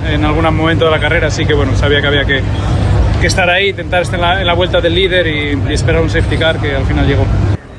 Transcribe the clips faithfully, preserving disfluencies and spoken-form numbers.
en algún momento de la carrera, así que bueno, sabía que había que, que estar ahí, intentar estar en la, en la vuelta del líder y, y esperar un safety car que al final llegó.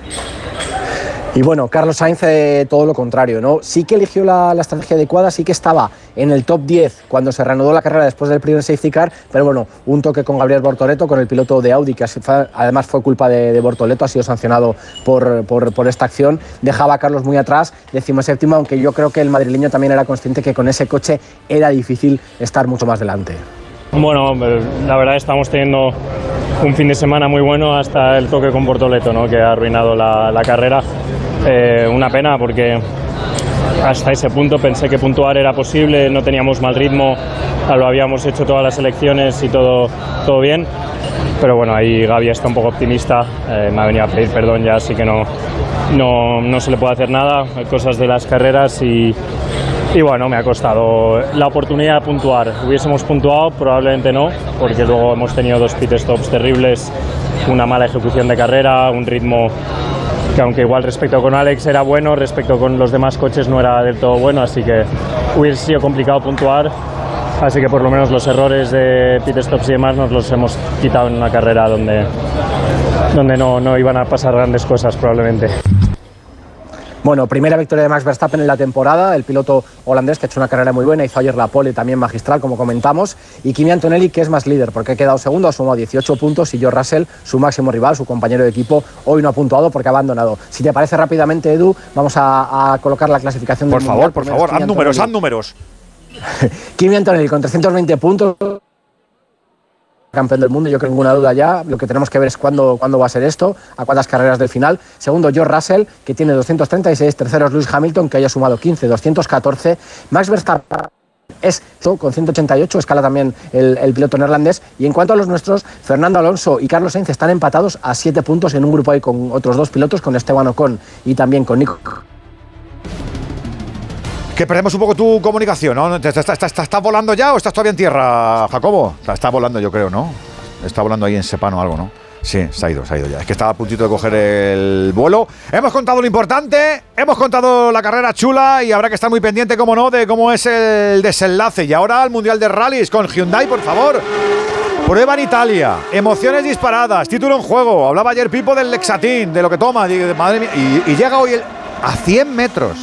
Y bueno, Carlos Sainz eh, todo lo contrario, ¿no? Sí que eligió la, la estrategia adecuada, sí que estaba en el top diez cuando se reanudó la carrera después del primer safety car, pero bueno, un toque con Gabriel Bortoleto, con el piloto de Audi, que además fue culpa de, de Bortoleto, ha sido sancionado por, por, por esta acción, dejaba a Carlos muy atrás, decimoséptimo, aunque yo creo que el madrileño también era consciente que con ese coche era difícil estar mucho más delante. Bueno, la verdad estamos teniendo un fin de semana muy bueno hasta el toque con Bortoleto, ¿no? Que ha arruinado la, la carrera. Eh, una pena porque hasta ese punto pensé que puntuar era posible, no teníamos mal ritmo, lo habíamos hecho todas las elecciones y todo, todo bien, pero bueno, ahí Gaby está un poco optimista, eh, me ha venido a pedir perdón ya, así que no, no, no se le puede hacer nada, hay cosas de las carreras y, y bueno, me ha costado la oportunidad de puntuar. Hubiésemos puntuado, probablemente no, porque luego hemos tenido dos pit stops terribles, una mala ejecución de carrera, un ritmo que aunque igual respecto con Alex era bueno, respecto con los demás coches no era del todo bueno, así que hubiese sido complicado puntuar, así que por lo menos los errores de pit stops y demás nos los hemos quitado en una carrera donde, donde no, no iban a pasar grandes cosas probablemente. Bueno, primera victoria de Max Verstappen en la temporada, el piloto holandés que ha hecho una carrera muy buena, hizo ayer la pole también magistral, como comentamos, y Kimi Antonelli, que es más líder, porque ha quedado segundo, ha sumado dieciocho puntos, y George Russell, su máximo rival, su compañero de equipo, hoy no ha puntuado porque ha abandonado. Si te parece rápidamente, Edu, vamos a, a colocar la clasificación del Por favor, mundial. por favor, haz números, haz números. Kimi Antonelli con trescientos veinte puntos, campeón del mundo, yo creo ninguna duda ya. Lo que tenemos que ver es cuándo, cuándo va a ser esto, a cuántas carreras del final. Segundo, George Russell, que tiene doscientos treinta y seis. Tercero, Lewis Hamilton, que haya sumado quince, doscientos catorce. Max Verstappen es con ciento ochenta y ocho, escala también el, el piloto neerlandés. Y en cuanto a los nuestros, Fernando Alonso y Carlos Sainz están empatados a siete puntos en un grupo ahí con otros dos pilotos, con Esteban Ocon y también con Nico. Que perdemos un poco tu comunicación, ¿no? ¿Estás, estás, estás, estás volando ya o estás todavía en tierra, Jacobo? Está, está volando, yo creo, ¿no? Está volando ahí en Sepano o algo, ¿no? Sí, se ha ido, se ha ido ya. Es que estaba a puntito de coger el vuelo. Hemos contado lo importante, hemos contado la carrera chula y habrá que estar muy pendiente, como no, de cómo es el desenlace. Y ahora al Mundial de Rallys con Hyundai, por favor. Prueba en Italia, emociones disparadas, título en juego. Hablaba ayer Pipo del Lexatín, de lo que toma, de, madre mía. Y, y llega hoy el, a cien metros.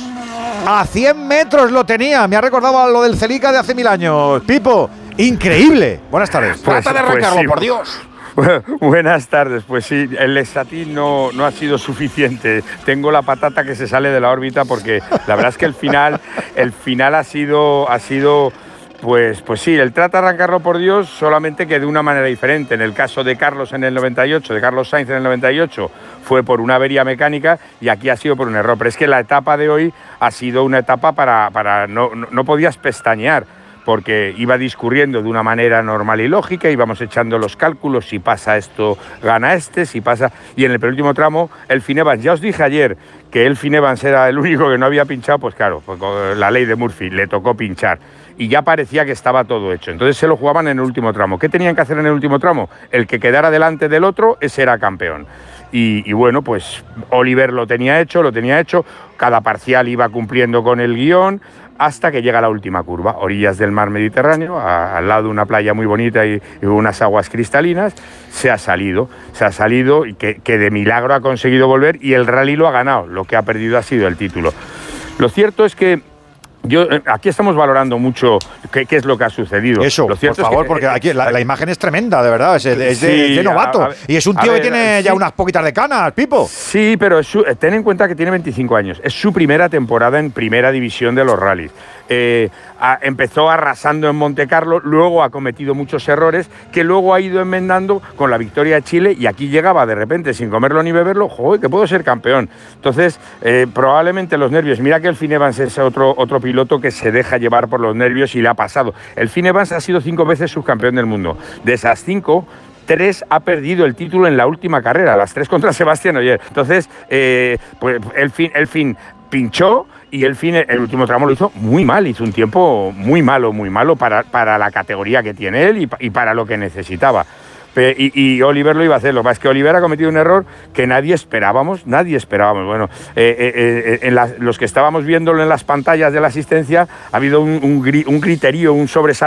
A cien metros lo tenía. Me ha recordado a lo del Celica de hace mil años. Pipo, increíble. Buenas tardes. Pues, Trata de arrancarlo, pues sí, por Dios. Buenas tardes, pues sí, el Lexatín no, no ha sido suficiente. Tengo la patata que se sale de la órbita porque la verdad es que el final, el final ha sido, ha sido pues, pues sí, el trata de arrancarlo por Dios, solamente que de una manera diferente. En el caso de Carlos en el noventa y ocho, de Carlos Sainz en el noventa y ocho, fue por una avería mecánica y aquí ha sido por un error. Pero es que la etapa de hoy ha sido una etapa para, para no, no, no podías pestañear, porque iba discurriendo de una manera normal y lógica, íbamos echando los cálculos, si pasa esto, gana este, si pasa... Y en el penúltimo tramo, Elfyn Evans, ya os dije ayer que Elfyn Evans era el único que no había pinchado, pues claro, pues con la ley de Murphy, le tocó pinchar. Y ya parecía que estaba todo hecho. Entonces se lo jugaban en el último tramo. ¿Qué tenían que hacer en el último tramo? El que quedara delante del otro, ese era campeón. Y, y bueno, pues Oliver lo tenía hecho, lo tenía hecho, cada parcial iba cumpliendo con el guión, hasta que llega la última curva, orillas del mar Mediterráneo, a, al lado de una playa muy bonita y, y unas aguas cristalinas, se ha salido, se ha salido y que, que de milagro ha conseguido volver y el rally lo ha ganado, lo que ha perdido ha sido el título. Lo cierto es que yo, aquí estamos valorando mucho qué, qué es lo que ha sucedido. Eso, lo cierto por favor, es que, porque aquí la, la imagen es tremenda, de verdad, es, es, de, sí, de novato. A, a, y es un tío ver, que tiene sí. ya unas poquitas de canas, Pipo. Sí, pero es su, ten en cuenta que tiene veinticinco años. Es su primera temporada en primera división de los rallies. Eh, a, empezó arrasando en Monte Carlo, luego ha cometido muchos errores que luego ha ido enmendando con la victoria de Chile y aquí llegaba de repente sin comerlo ni beberlo, joder, que puedo ser campeón. Entonces, eh, probablemente los nervios, mira que Elfyn Evans es otro, otro piloto que se deja llevar por los nervios y le ha pasado. Elfyn Evans ha sido cinco veces subcampeón del mundo. De esas cinco, tres ha perdido el título en la última carrera, las tres contra Sebastián Ogier. Entonces, eh, pues Elfyn, Elfyn pinchó y Elfyn el último tramo lo hizo muy mal, hizo un tiempo muy malo, muy malo para, para la categoría que tiene él y, y para lo que necesitaba. Y, y Oliver lo iba a hacer, lo que pasa es que Oliver ha cometido un error que nadie esperábamos, nadie esperábamos. Bueno, eh, eh, en la, los que estábamos viéndolo en las pantallas de la asistencia, ha habido un, un, un criterio, un sobresalto